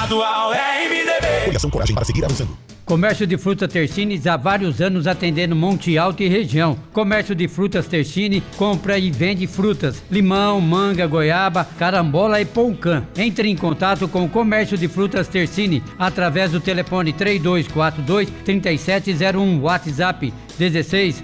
estadual é MDB. Coligação Coragem para seguir avançando. Comércio de frutas Tersini há vários anos atendendo Monte Alto e região. Comércio de frutas Tersini compra e vende frutas, limão, manga, goiaba, carambola e poucã. Entre em contato com o Comércio de frutas Tersini através do telefone 3242-3701, WhatsApp 16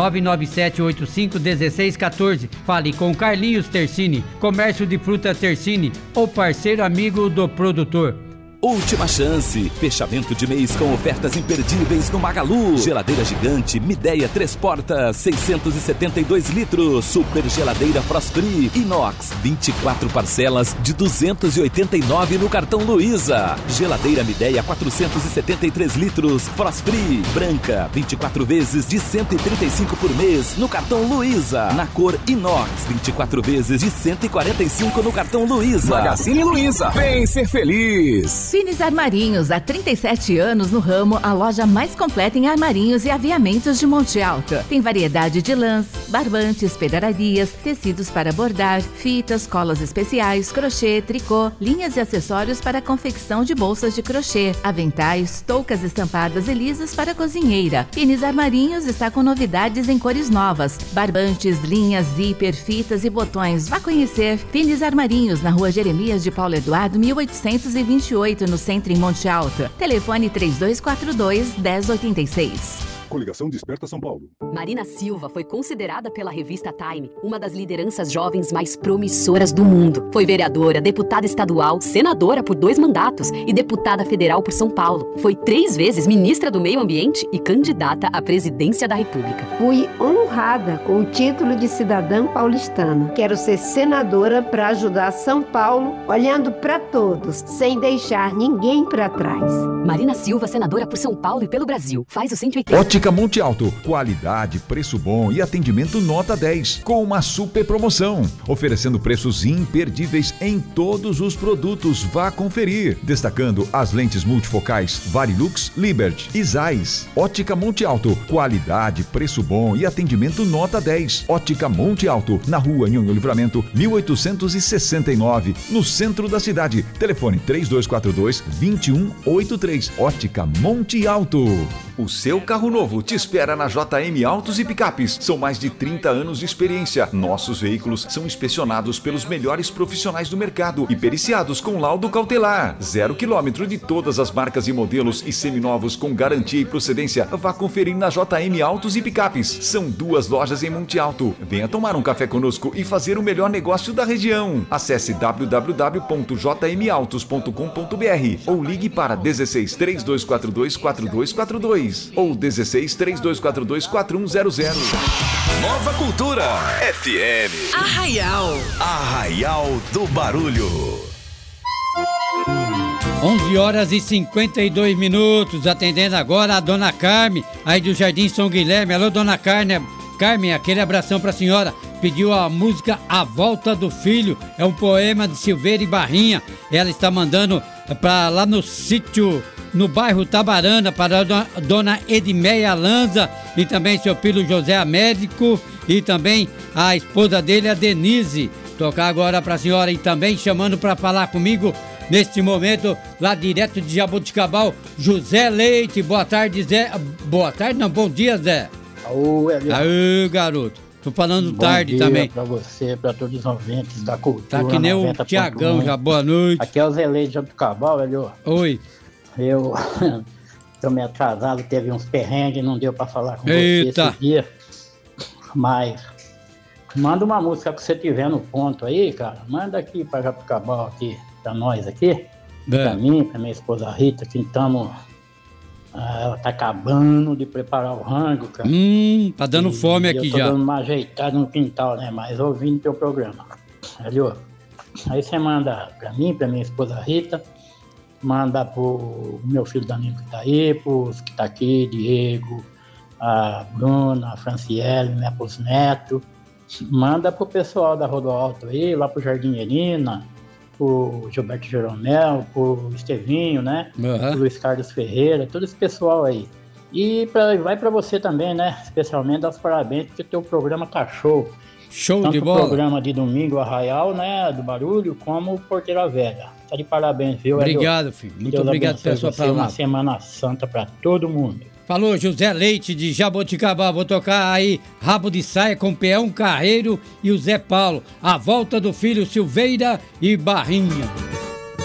99785 1614. Fale com Carlinhos Tersini. Comércio de frutas Tersini, o parceiro amigo do produtor. Última chance, fechamento de mês com ofertas imperdíveis no Magalu. Geladeira gigante Midea 3 portas, 672 litros, super geladeira Frost Free, inox, 24 parcelas de 289 no cartão Luiza. Geladeira Midea 473 litros, Frost Free, branca, 24 vezes de 135 por mês no cartão Luiza. Na cor inox, 24 vezes de 145 no cartão Luiza. Magazine Luiza, vem ser feliz. Finis Armarinhos, há 37 anos no ramo, a loja mais completa em armarinhos e aviamentos de Monte Alto. Tem variedade de lãs, barbantes, pedrarias, tecidos para bordar, fitas, colas especiais, crochê, tricô, linhas e acessórios para confecção de bolsas de crochê, aventais, toucas estampadas e lisas para cozinheira. Finis Armarinhos está com novidades em cores novas, barbantes, linhas, zíper, fitas e botões. Vá conhecer Finis Armarinhos na rua Jeremias de Paulo Eduardo, 1828, no centro em Monte Alto. Telefone 3242-1086. Coligação Desperta São Paulo. Marina Silva foi considerada pela revista Time uma das lideranças jovens mais promissoras do mundo. Foi vereadora, deputada estadual, senadora por 2 mandatos e deputada federal por São Paulo. Foi 3 vezes ministra do Meio Ambiente e candidata à presidência da República. Fui honrada com o título de cidadã paulistana. Quero ser senadora para ajudar São Paulo, olhando para todos, sem deixar ninguém para trás. Marina Silva, senadora por São Paulo e pelo Brasil. Faz o 180. Ótica Monte Alto, qualidade, preço bom e atendimento nota 10, com uma super promoção, oferecendo preços imperdíveis em todos os produtos. Vá conferir, destacando as lentes multifocais Varilux, Liberty e Zeiss. Ótica Monte Alto, qualidade, preço bom e atendimento nota 10. Ótica Monte Alto, na rua Nhonho Livramento, 1869, no centro da cidade. Telefone 3242-2183. Ótica Monte Alto. O seu carro novo te espera na JM Autos e Picapes. São mais de 30 anos de experiência. Nossos veículos são inspecionados pelos melhores profissionais do mercado e periciados com laudo cautelar. 0 km de todas as marcas e modelos e seminovos com garantia e procedência. Vá conferir na JM Autos e Picapes. São 2 lojas em Monte Alto. Venha tomar um café conosco e fazer o melhor negócio da região. Acesse www.jmautos.com.br ou ligue para 16 3242 4242 ou 16 3242 4100. Nova Cultura FM. Arraial do Barulho. 11h52, atendendo agora a dona Carmen, aí do Jardim São Guilherme. Alô, dona Carmen, aquele abração pra senhora. Pediu a música A Volta do Filho, é um poema de Silveira e Barrinha. Ela está mandando pra lá no sítio, no bairro Tabarana, para a dona Edmeia Lanza e também seu filho José Américo e também a esposa dele, a Denise. Tocar agora pra senhora e também chamando para falar comigo neste momento, lá direto de Jaboticabal, José Leite. Boa tarde, Zé. Boa tarde, não, bom dia, Zé. Aê, garoto. Tô falando bom tarde dia também. Pra você, pra todos os ouvintes da cultura. Tá que nem o Tiagão já, boa noite. Aqui é o Zé Leite de Jaboticabal, velho. Oi. Eu tô meio atrasado, teve uns perrengues, não deu pra falar com Eita. você esse dia. Mas manda uma música que você tiver no ponto aí, cara. Manda aqui pra Jaboticabal, aqui, pra nós aqui. Pra mim, pra minha esposa Rita, que estamos... ela tá acabando de preparar o rango, cara. Tá dando fome aqui já. Eu tô dando uma ajeitada no quintal, né? Mas ouvindo teu programa. Valeu? Aí você manda pra mim, pra minha esposa Rita, manda pro meu filho Danilo que tá aí, pros que tá aqui, Diego, a Bruna, a Franciele, né, pros netos. Manda pro pessoal da Rodo Alto aí, lá pro Jardim Erina, pro Gilberto Jeromel, pro Estevinho, né? Pro Luiz Carlos Ferreira, todo esse pessoal aí. E vai pra você também, né? Especialmente dar os parabéns, porque teu programa tá show. Show tanto de o bola. programa de domingo, Arraial, né, do Barulho, como o Porteira Velha. Tá de parabéns, viu? Obrigado, filho. Muito Deus obrigado pela abençoe sua você, uma palavra. semana santa pra todo mundo. Falou, José Leite de Jaboticabal. Vou tocar aí Rabo de Saia com Peão Carreiro e o Zé Paulo. A volta do filho Silveira e Barrinha.